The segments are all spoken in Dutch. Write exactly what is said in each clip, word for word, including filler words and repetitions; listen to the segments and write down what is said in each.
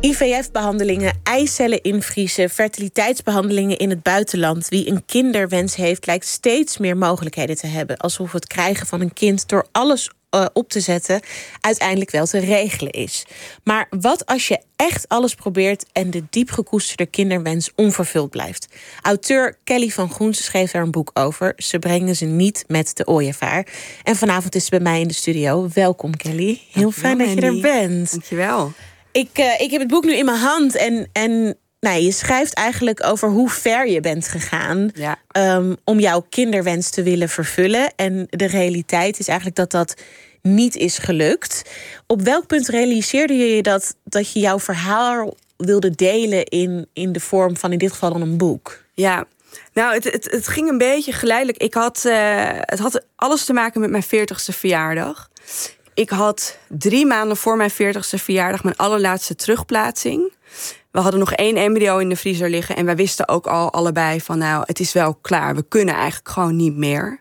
I V F-behandelingen, eicellen invriezen, fertiliteitsbehandelingen in het buitenland. Wie een kinderwens heeft, lijkt steeds meer mogelijkheden te hebben. Alsof het krijgen van een kind door alles uh, op te zetten uiteindelijk wel te regelen is. Maar wat als je echt alles probeert en de diep gekoesterde kinderwens onvervuld blijft? Auteur Kelly van Groensen schreef daar een boek over. Ze brengen ze niet met de ooievaar. En vanavond is ze bij mij in de studio. Welkom, Kelly. Heel fijn dat je er bent. Dankjewel. Ik, uh, ik heb het boek nu in mijn hand en, en nou, je schrijft eigenlijk over hoe ver je bent gegaan ja. um, om jouw kinderwens te willen vervullen. En de realiteit is eigenlijk dat dat niet is gelukt. Op welk punt realiseerde je je dat, dat je jouw verhaal wilde delen in, in de vorm van in dit geval dan een boek? Ja, nou, het, het, het ging een beetje geleidelijk. Ik had, uh, het had alles te maken met mijn veertigste verjaardag. Ik had drie maanden voor mijn veertigste verjaardag mijn allerlaatste terugplaatsing. We hadden nog één embryo in de vriezer liggen. En wij wisten ook al allebei van nou, het is wel klaar. We kunnen eigenlijk gewoon niet meer.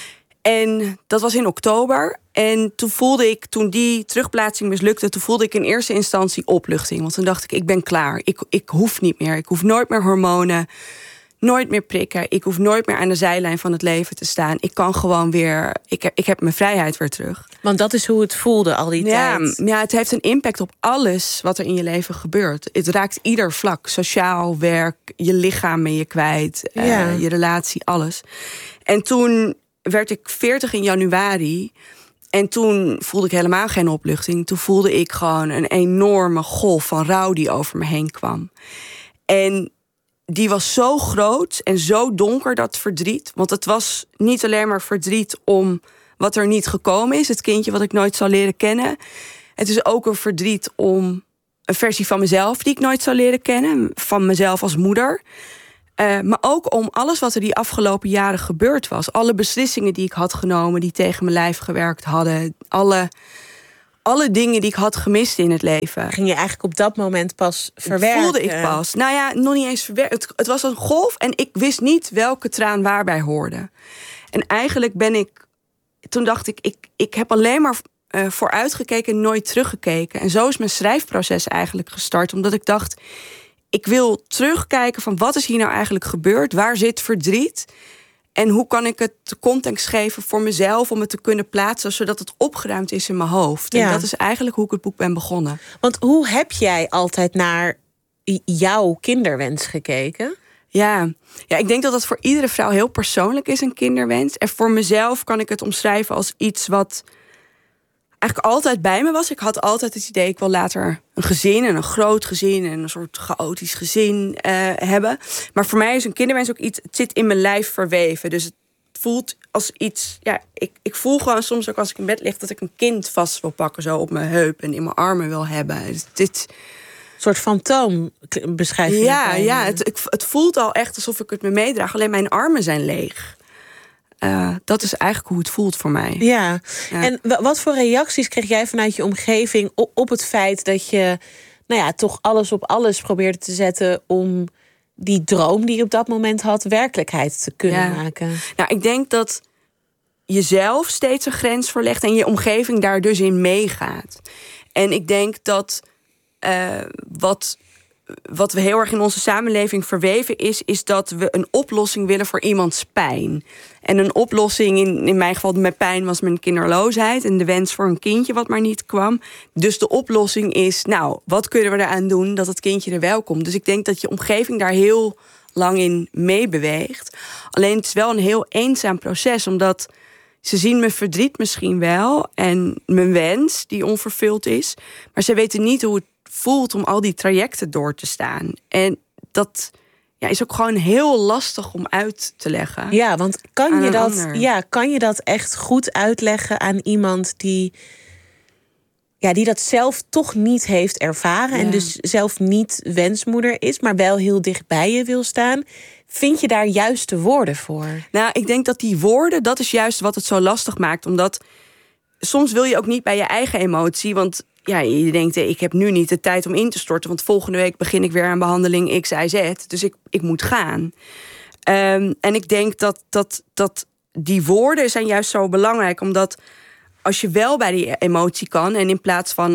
En dat was in oktober. En toen voelde ik, toen die terugplaatsing mislukte, toen voelde ik in eerste instantie opluchting. Want toen dacht ik, ik ben klaar. Ik, ik hoef niet meer. Ik hoef nooit meer hormonen. Nooit meer prikken. Ik hoef nooit meer aan de zijlijn van het leven te staan. Ik kan gewoon weer... Ik heb, ik heb mijn vrijheid weer terug. Want dat is hoe het voelde al die ja, tijd. Ja, het heeft een impact op alles wat er in je leven gebeurt. Het raakt ieder vlak. Sociaal, werk, je lichaam ben je kwijt. Ja. Uh, je relatie, alles. En toen werd ik veertig in januari. En toen voelde ik helemaal geen opluchting. Toen voelde ik gewoon een enorme golf van rouw die over me heen kwam. En die was zo groot en zo donker, dat verdriet. Want het was niet alleen maar verdriet om wat er niet gekomen is. Het kindje wat ik nooit zal leren kennen. Het is ook een verdriet om een versie van mezelf die ik nooit zal leren kennen. Van mezelf als moeder. Uh, maar ook om alles wat er die afgelopen jaren gebeurd was. Alle beslissingen die ik had genomen, die tegen mijn lijf gewerkt hadden. Alle... Alle dingen die ik had gemist in het leven. Ging je eigenlijk op dat moment pas verwerken? Voelde ik pas. Nou ja, nog niet eens verwerken. Het, het was een golf en ik wist niet welke traan waarbij hoorde. En eigenlijk ben ik... Toen dacht ik, ik, ik heb alleen maar uh, vooruitgekeken en nooit teruggekeken. En zo is mijn schrijfproces eigenlijk gestart. Omdat ik dacht, ik wil terugkijken van wat is hier nou eigenlijk gebeurd? Waar zit verdriet? En hoe kan ik het de context geven voor mezelf om het te kunnen plaatsen, zodat het opgeruimd is in mijn hoofd. Ja. En dat is eigenlijk hoe ik het boek ben begonnen. Want hoe heb jij altijd naar jouw kinderwens gekeken? Ja. ja, ik denk dat dat voor iedere vrouw heel persoonlijk is, een kinderwens. En voor mezelf kan ik het omschrijven als iets wat eigenlijk altijd bij me was. Ik had altijd het idee, ik wil later een gezin en een groot gezin en een soort chaotisch gezin uh, hebben. Maar voor mij is een kinderwens ook iets, het zit in mijn lijf verweven. Dus het voelt als iets, ja, ik, ik voel gewoon soms ook als ik in bed lig dat ik een kind vast wil pakken, zo op mijn heup en in mijn armen wil hebben. Dus dit, een soort fantoom beschrijf je. Ja, ja het, het voelt al echt alsof ik het me meedraag. Alleen mijn armen zijn leeg. Uh, dat is eigenlijk hoe het voelt voor mij. Ja. ja. En wat voor reacties kreeg jij vanuit je omgeving op, op het feit dat je, nou ja, toch alles op alles probeerde te zetten om die droom die je op dat moment had werkelijkheid te kunnen ja. maken? Nou, ik denk dat jezelf steeds een grens verlegt en je omgeving daar dus in meegaat. En ik denk dat uh, wat Wat we heel erg in onze samenleving verweven is, is dat we een oplossing willen voor iemands pijn. En een oplossing, in, in mijn geval mijn pijn was mijn kinderloosheid en de wens voor een kindje wat maar niet kwam. Dus de oplossing is, nou, wat kunnen we eraan doen dat het kindje er wel komt? Dus ik denk dat je omgeving daar heel lang in meebeweegt. Alleen het is wel een heel eenzaam proces, omdat ze zien mijn verdriet misschien wel en mijn wens die onvervuld is, maar ze weten niet hoe het voelt om al die trajecten door te staan. En dat ja, is ook gewoon heel lastig om uit te leggen. Ja, want kan je dat, ja, kan je dat echt goed uitleggen aan iemand die, ja, die dat zelf toch niet heeft ervaren, ja, en dus zelf niet wensmoeder is, maar wel heel dicht bij je wil staan? Vind je daar juiste woorden voor? Nou, ik denk dat die woorden, dat is juist wat het zo lastig maakt. Omdat soms wil je ook niet bij je eigen emotie, want ja, je denkt, ik heb nu niet de tijd om in te storten, want volgende week begin ik weer aan behandeling X, Y, Z. Dus ik, ik moet gaan. Um, en ik denk dat, dat, dat die woorden zijn juist zo belangrijk, omdat als je wel bij die emotie kan en in plaats van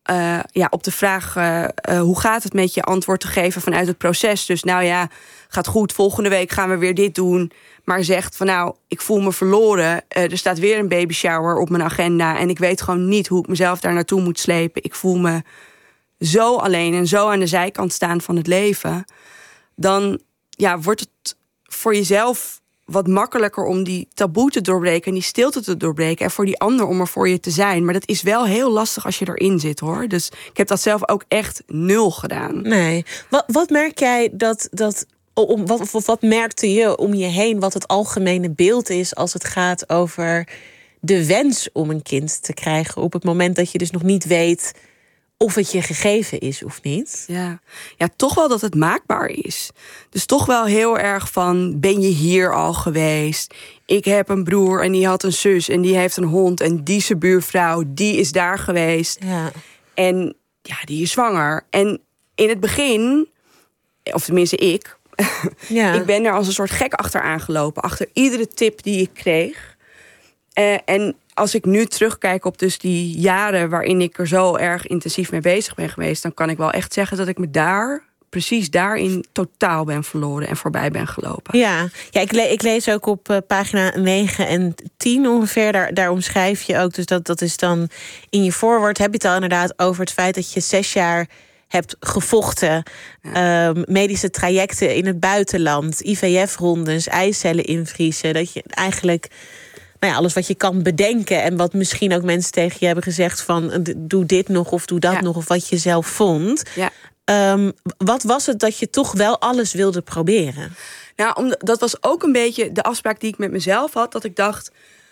uh, ja, op de vraag uh, uh, hoe gaat het met je, antwoord te geven vanuit het proces. Dus nou ja, gaat goed, volgende week gaan we weer dit doen. Maar zegt van nou, ik voel me verloren. Uh, er staat weer een baby shower op mijn agenda. En ik weet gewoon niet hoe ik mezelf daar naartoe moet slepen. Ik voel me zo alleen en zo aan de zijkant staan van het leven. Dan ja, wordt het voor jezelf wat makkelijker om die taboe te doorbreken en die stilte te doorbreken. En voor die ander om er voor je te zijn. Maar dat is wel heel lastig als je erin zit, hoor. Dus ik heb dat zelf ook echt nul gedaan. Nee. Wat, wat merk jij dat... dat om, wat, of wat merkte je om je heen wat het algemene beeld is als het gaat over de wens om een kind te krijgen op het moment dat je dus nog niet weet of het je gegeven is of niet? Ja, ja, toch wel dat het maakbaar is. Dus toch wel heel erg van, ben je hier al geweest? Ik heb een broer en die had een zus en die heeft een hond en die zijn buurvrouw, die is daar geweest. Ja. En ja, die is zwanger. En in het begin, of tenminste ik, ja. ik ben er als een soort gek achter aangelopen. Achter iedere tip die ik kreeg. Uh, en als ik nu terugkijk op dus die jaren waarin ik er zo erg intensief mee bezig ben geweest, dan kan ik wel echt zeggen dat ik me daar, precies daarin, totaal ben verloren en voorbij ben gelopen. Ja, ja ik, le- ik lees ook op uh, pagina negen en tien ongeveer, daar, daar omschrijf je ook, dus dat, dat is dan in je voorwoord, heb je het al inderdaad over het feit dat je zes jaar hebt gevochten, ja. um, medische trajecten in het buitenland, I V F-rondes, eicellen invriezen, dat je eigenlijk, nou ja, alles wat je kan bedenken en wat misschien ook mensen tegen je hebben gezegd van doe dit nog of doe dat ja. nog, of wat je zelf vond. Ja. Um, wat was het dat je toch wel alles wilde proberen? Nou, om, dat was ook een beetje de afspraak die ik met mezelf had, dat ik dacht,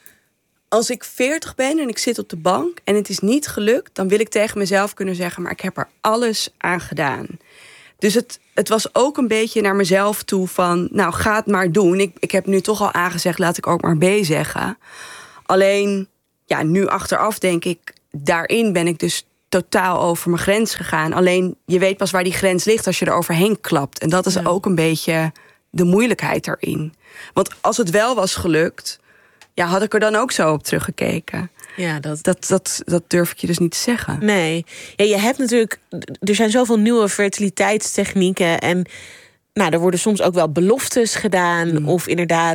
als ik veertig ben en ik zit op de bank en het is niet gelukt, dan wil ik tegen mezelf kunnen zeggen, maar ik heb er alles aan gedaan. Dus het, het was ook een beetje naar mezelf toe van, nou, ga het maar doen. Ik, ik heb nu toch al aangezegd, laat ik ook maar B zeggen. Alleen, ja, nu achteraf denk ik, daarin ben ik dus totaal over mijn grens gegaan. Alleen, je weet pas waar die grens ligt als je er overheen klapt. En dat is ja. ook een beetje de moeilijkheid erin. Want als het wel was gelukt, ja, had ik er dan ook zo op teruggekeken. Ja, dat... Dat, dat, dat durf ik je dus niet te zeggen. Nee. Ja, je hebt natuurlijk, er zijn zoveel nieuwe fertiliteitstechnieken en nou, er worden soms ook wel beloftes gedaan. Mm. Of inderdaad